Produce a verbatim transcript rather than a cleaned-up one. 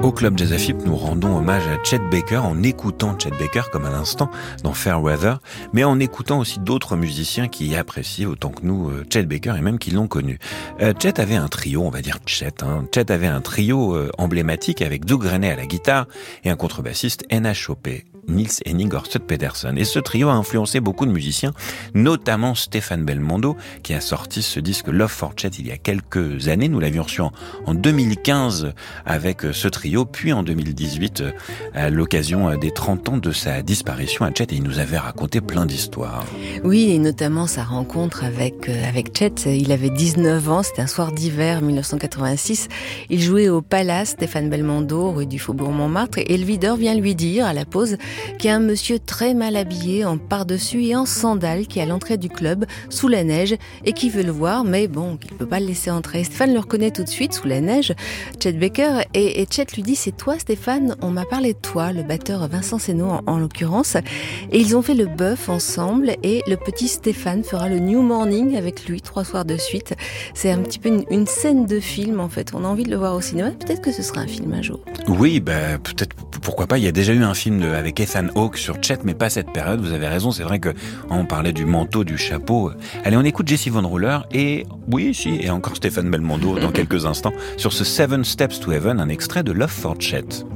Au Club Jazz F I P, nous rendons hommage à Chet Baker en écoutant Chet Baker, comme à l'instant, dans Fairweather, mais en écoutant aussi d'autres musiciens qui apprécient autant que nous Chet Baker et même qui l'ont connu. Euh, Chet avait un trio, on va dire Chet, hein. Chet avait un trio euh, emblématique avec Doug Rennie à la guitare et un contrebassiste Enna Chopé, Nils Henning Ørsted Pedersen. Et ce trio a influencé beaucoup de musiciens, notamment Stéphane Belmondo, qui a sorti ce disque Love for Chet il y a quelques années. Nous l'avions reçu en, en deux mille quinze avec ce trio, puis en deux mille dix-huit à l'occasion des trente ans de sa disparition à Chet, et il nous avait raconté plein d'histoires. Oui, et notamment sa rencontre avec, euh, avec Chet. Il avait dix-neuf ans, c'était un soir d'hiver mille neuf cent quatre-vingt-six. Il jouait au Palace, Stéphane Belmondo, rue du Faubourg Montmartre, et le videur vient lui dire à la pause qu'il y a un monsieur très mal habillé en pardessus et en sandales qui est à l'entrée du club sous la neige et qui veut le voir, mais bon, qu'il ne peut pas le laisser entrer. Stéphane le reconnaît tout de suite sous la neige, Chet Baker, et, et Chet lui dit: c'est toi Stéphane, on m'a parlé de toi, le batteur Vincent Seno en, en l'occurrence, et ils ont fait le bœuf ensemble, et le petit Stéphane fera le New Morning avec lui trois soirs de suite. C'est un petit peu une, une scène de film en fait, on a envie de le voir au cinéma, peut-être que ce sera un film un jour. Oui, bah, peut-être, pourquoi pas, il y a déjà eu un film de, avec Ethan Hawke sur Chet, mais pas cette période, vous avez raison, c'est vrai que on parlait du manteau, du chapeau. Allez, on écoute Jessie Von Ruler et, oui, si, et encore Stéphane Belmondo dans quelques instants sur ce Seven Steps to Heaven, un extrait de Love for Chet.